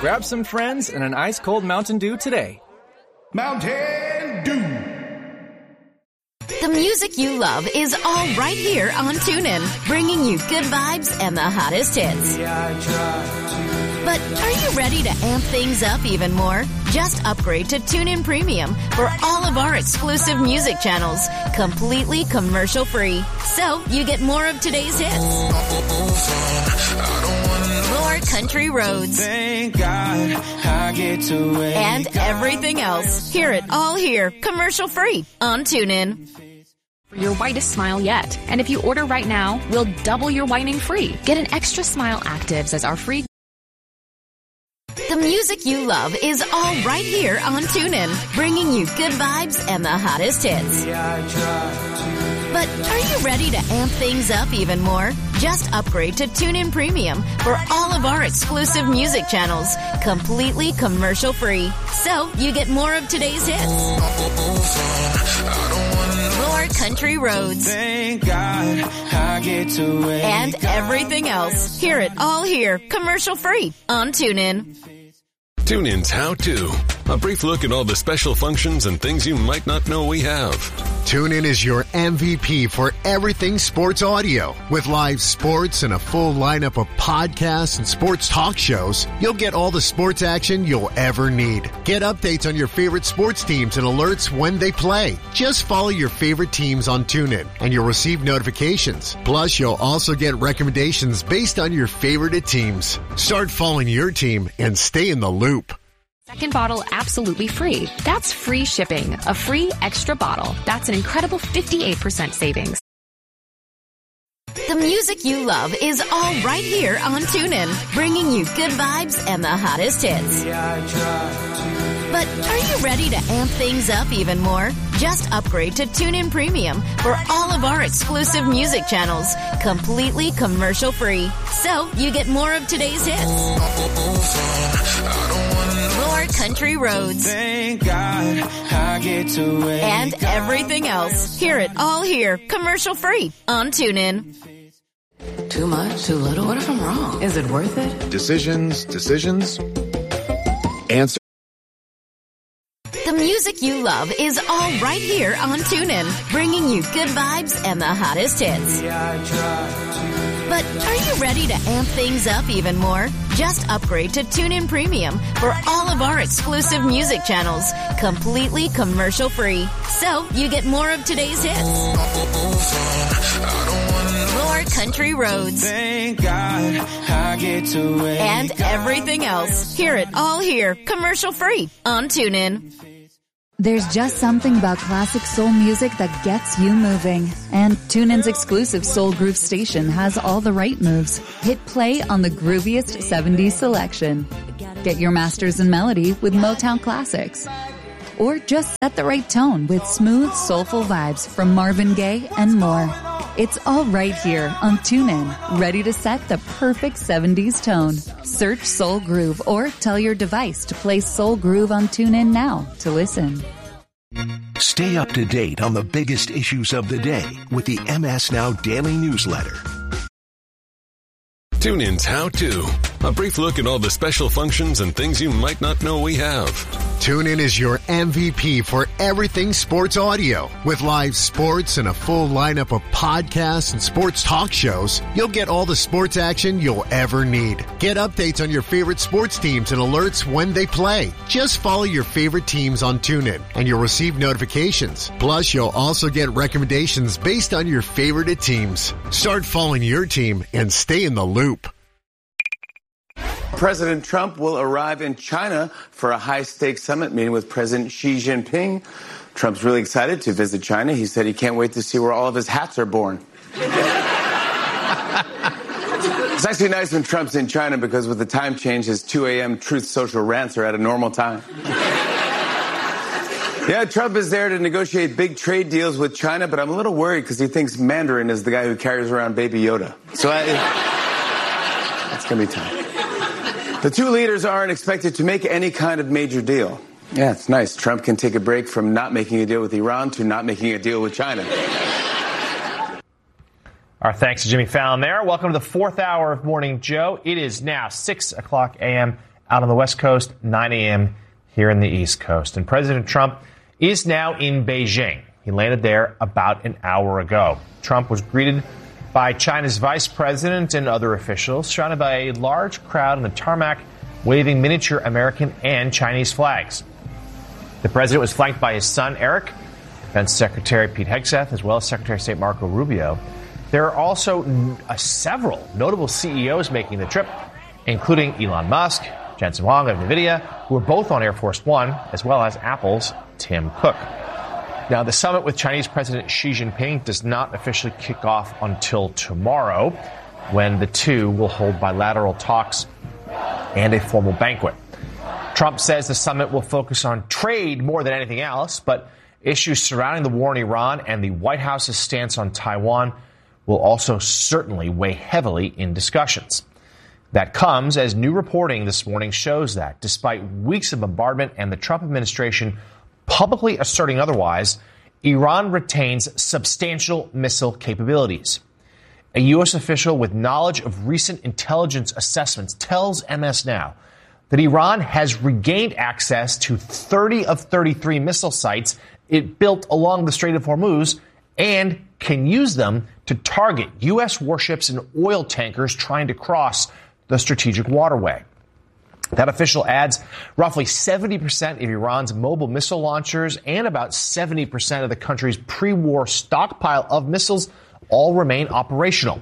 Grab some friends and an ice-cold Mountain Dew today. Mountain Dew. The music you love is all right here on TuneIn, bringing you good vibes and the hottest hits. But are you ready to amp things up even more? Just upgrade to TuneIn Premium for all of our exclusive music channels, completely commercial-free. So you get more of today's hits, more country roads, Thank God I get to wake and everything else. Hear it all here, commercial-free on TuneIn. Your whitest smile yet. And if you order right now, we'll double your whitening free. Get an Extra Smile Actives as our free. The music you love is all right here on TuneIn, bringing you good vibes and the hottest hits. But are you ready to amp things up even more? Just upgrade to TuneIn Premium for all of our exclusive music channels, completely commercial-free. So you get more of today's hits, more country roads, Thank God I get to wake and everything else. Hear it all here, commercial-free on TuneIn. TuneIn's How To. A brief look at all the special functions and things you might not know we have. TuneIn is your MVP for everything sports audio. With live sports and a full lineup of podcasts and sports talk shows, you'll get all the sports action you'll ever need. Get updates on your favorite sports teams and alerts when they play. Just follow your favorite teams on TuneIn and you'll receive notifications. Plus, you'll also get recommendations based on your favorite teams. Start following your team and stay in the loop. Second bottle absolutely free. That's free shipping. A free extra bottle. That's an incredible 58% savings. The music you love is all right here on TuneIn, bringing you good vibes and the hottest hits. But are you ready to amp things up even more? Just upgrade to TuneIn Premium for all of our exclusive music channels, completely commercial-free. So you get more of today's hits, more country roads, Thank God I get to wake and everything else. Hear it all here, commercial-free on TuneIn. Too much? Too little? What if I'm wrong? Is it worth it? Decisions. Answer. The music you love is all right here on TuneIn, bringing you good vibes and the hottest hits. But are you ready to amp things up even more? Just upgrade to TuneIn Premium for all of our exclusive music channels, completely commercial-free. So you get more of today's hits, more country roads, Thank God I get to wake and everything else. Hear it all here, commercial-free on TuneIn. There's just something about classic soul music that gets you moving. And TuneIn's exclusive Soul Groove station has all the right moves. Hit play on the grooviest 70s selection. Get your masters in melody with Motown classics. Or just set the right tone with smooth, soulful vibes from Marvin Gaye and more. It's all right here on TuneIn, ready to set the perfect 70s tone. Search Soul Groove or tell your device to play Soul Groove on TuneIn now to listen. Stay up to date on the biggest issues of the day with the MS Now Daily Newsletter. TuneIn's How To. A brief look at all the special functions and things you might not know we have. TuneIn is your MVP for everything sports audio. With live sports and a full lineup of podcasts and sports talk shows, you'll get all the sports action you'll ever need. Get updates on your favorite sports teams and alerts when they play. Just follow your favorite teams on TuneIn and you'll receive notifications. Plus, you'll also get recommendations based on your favorite teams. Start following your team and stay in the loop. President Trump will arrive in China for a high-stakes summit meeting with President Xi Jinping. Trump's really excited to visit China. He said he can't wait to see where all of his hats are born. It's actually nice when Trump's in China because with the time change, his 2 a.m. Truth Social rants are at a normal time. Yeah, Trump is there to negotiate big trade deals with China, but I'm a little worried because he thinks Mandarin is the guy who carries around Baby Yoda. So that's going to be tough. The two leaders aren't expected to make any kind of major deal. Yeah, it's nice. Trump can take a break from not making a deal with Iran to not making a deal with China. Our thanks to Jimmy Fallon there. Welcome to the fourth hour of Morning Joe. It is now 6 o'clock a.m. out on the West Coast, 9 a.m. here in the East Coast. And President Trump is now in Beijing. He landed there about an hour ago. Trump was greeted by China's vice president and other officials, surrounded by a large crowd on the tarmac, waving miniature American and Chinese flags. The president was flanked by his son, Eric, Defense Secretary Pete Hegseth, as well as Secretary of State Marco Rubio. There are also several notable CEOs making the trip, including Elon Musk, Jensen Huang of NVIDIA, who are both on Air Force One, as well as Apple's Tim Cook. Now, the summit with Chinese President Xi Jinping does not officially kick off until tomorrow, when the two will hold bilateral talks and a formal banquet. Trump says the summit will focus on trade more than anything else, but issues surrounding the war in Iran and the White House's stance on Taiwan will also certainly weigh heavily in discussions. That comes as new reporting this morning shows that, despite weeks of bombardment and the Trump administration publicly asserting otherwise, Iran retains substantial missile capabilities. A U.S. official with knowledge of recent intelligence assessments tells MS Now that Iran has regained access to 30 of 33 missile sites it built along the Strait of Hormuz and can use them to target U.S. warships and oil tankers trying to cross the strategic waterway. That official adds roughly 70% of Iran's mobile missile launchers and about 70% of the country's pre-war stockpile of missiles all remain operational.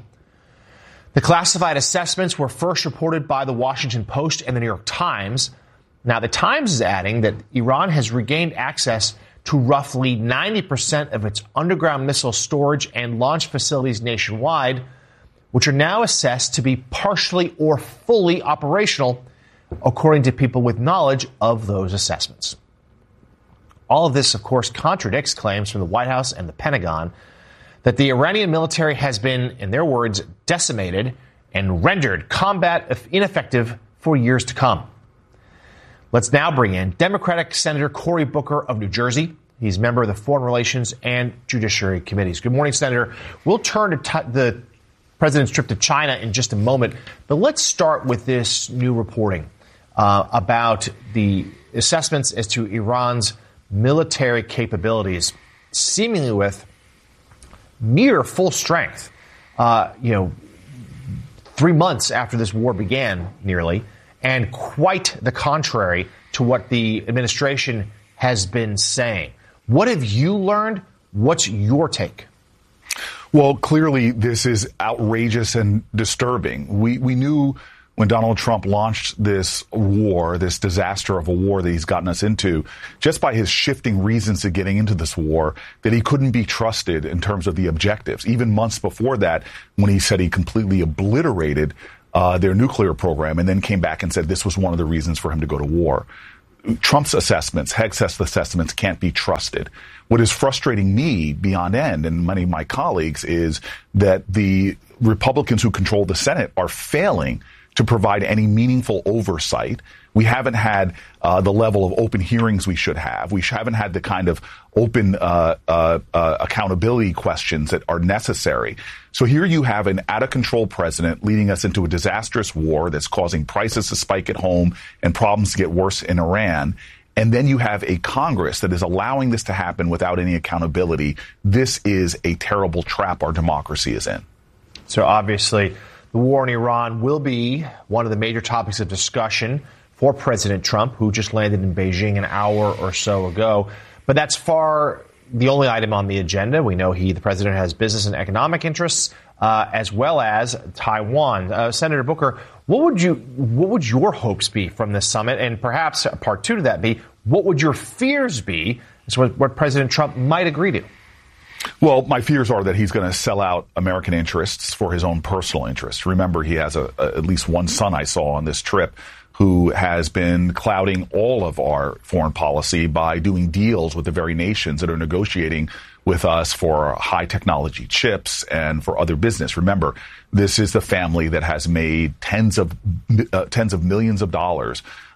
The classified assessments were first reported by the Washington Post and the New York Times. Now, the Times is adding that Iran has regained access to roughly 90% of its underground missile storage and launch facilities nationwide, which are now assessed to be partially or fully operational, according to people with knowledge of those assessments. All of this, of course, contradicts claims from the White House and the Pentagon that the Iranian military has been, in their words, decimated and rendered combat ineffective for years to come. Let's now bring in Democratic Senator Cory Booker of New Jersey. He's a member of the Foreign Relations and Judiciary Committees. Good morning, Senator. We'll turn to the president's trip to China in just a moment, but let's start with this new reporting about the assessments as to Iran's military capabilities, seemingly with near full strength, 3 months after this war began, nearly, and quite the contrary to what the administration has been saying. What have you learned? What's your take? Well, clearly this is outrageous and disturbing. We knew when Donald Trump launched this war, this disaster of a war that he's gotten us into, just by his shifting reasons to getting into this war, that he couldn't be trusted in terms of the objectives. Even months before that, when he said he completely obliterated their nuclear program and then came back and said this was one of the reasons for him to go to war. Trump's assessments, Hegseth's assessments, can't be trusted. What is frustrating me beyond end and many of my colleagues is that the Republicans who control the Senate are failing to provide any meaningful oversight. We haven't had the level of open hearings we should have. We haven't had the kind of open accountability questions that are necessary. So here you have an out-of-control president leading us into a disastrous war that's causing prices to spike at home and problems to get worse in Iran. And then you have a Congress that is allowing this to happen without any accountability. This is a terrible trap our democracy is in. So obviously, the war in Iran will be one of the major topics of discussion for President Trump, who just landed in Beijing an hour or so ago. But that's far the only item on the agenda. We know the president has business and economic interests, as well as Taiwan. Senator Booker, what would your hopes be from this summit? And perhaps part two to that be, what would your fears be as to what President Trump might agree to? Well, my fears are that he's going to sell out American interests for his own personal interests. Remember, he has at least one son I saw on this trip who has been clouding all of our foreign policy by doing deals with the very nations that are negotiating with us for high technology chips and for other business. Remember, this is the family that has made tens of millions of dollars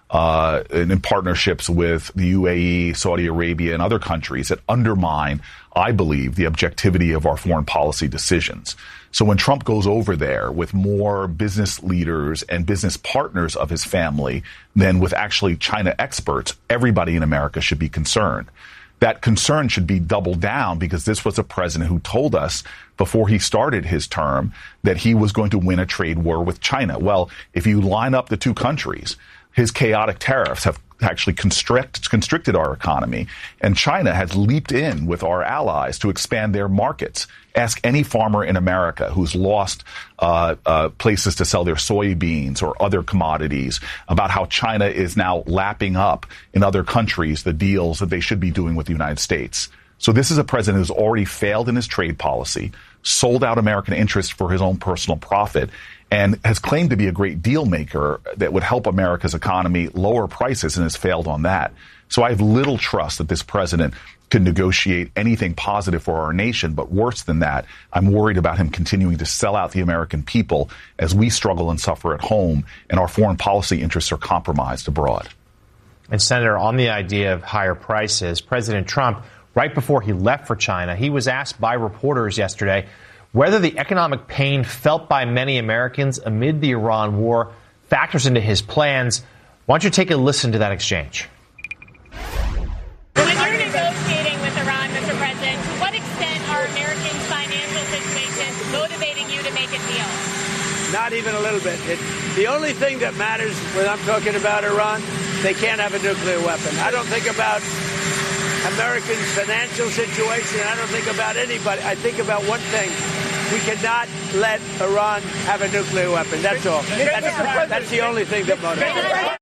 and in partnerships with the UAE, Saudi Arabia, and other countries that undermine, I believe, the objectivity of our foreign policy decisions. So when Trump goes over there with more business leaders and business partners of his family than with actually China experts, everybody in America should be concerned. That concern should be doubled down because this was a president who told us before he started his term that he was going to win a trade war with China. Well, if you line up the two countries, his chaotic tariffs have actually constricted our economy, and China has leaped in with our allies to expand their markets. Ask any farmer in America who's lost places to sell their soybeans or other commodities about how China is now lapping up in other countries the deals that they should be doing with the United States. So this is a president who's already failed in his trade policy, sold out American interests for his own personal profit, and has claimed to be a great deal maker that would help America's economy lower prices and has failed on that. So I have little trust that this president can negotiate anything positive for our nation. But worse than that, I'm worried about him continuing to sell out the American people as we struggle and suffer at home and our foreign policy interests are compromised abroad. And Senator, on the idea of higher prices, President Trump, right before he left for China, he was asked by reporters yesterday whether the economic pain felt by many Americans amid the Iran war factors into his plans. Why don't you take a listen to that exchange? When you're negotiating with Iran, Mr. President, to what extent are Americans' financial situations motivating you to make a deal? Not even a little bit. The only thing that matters when I'm talking about Iran, they can't have a nuclear weapon. I don't think about Americans' financial situation. I don't think about anybody. I think about one thing. We cannot let Iran have a nuclear weapon. That's all. That's the only thing that motivates.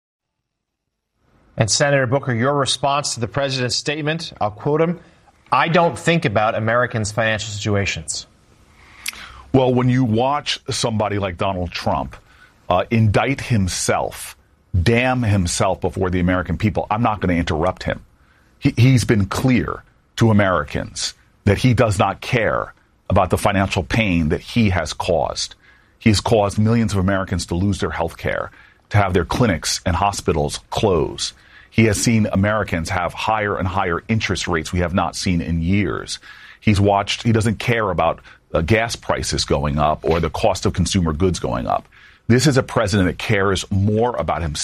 And Senator Booker, your response to the president's statement, I'll quote him, "I don't think about Americans' financial situations." Well, when you watch somebody like Donald Trump indict himself, damn himself before the American people, I'm not going to interrupt him. He's been clear to Americans that he does not care about the financial pain that he has caused. He's caused millions of Americans to lose their health care, to have their clinics and hospitals close. He has seen Americans have higher and higher interest rates we have not seen in years. He doesn't care about gas prices going up or the cost of consumer goods going up. This is a president that cares more about himself